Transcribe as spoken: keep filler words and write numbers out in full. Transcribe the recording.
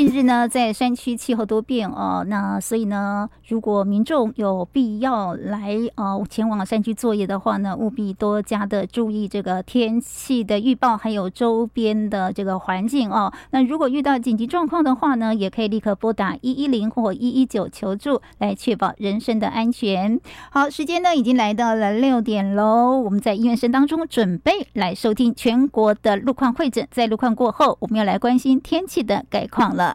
近日呢，在山区气候多变哦，那所以呢，如果民众有必要来呃前往山区作业的话呢，务必多加的注意这个天气的预报，还有周边的这个环境哦。那如果遇到紧急状况的话呢，也可以立刻拨打一一零或一一九求助，来确保人身的安全。好，时间呢已经来到了六点喽，我们在音乐声当中准备来收听全国的路况会诊，在路况过后，我们要来关心天气的概况了。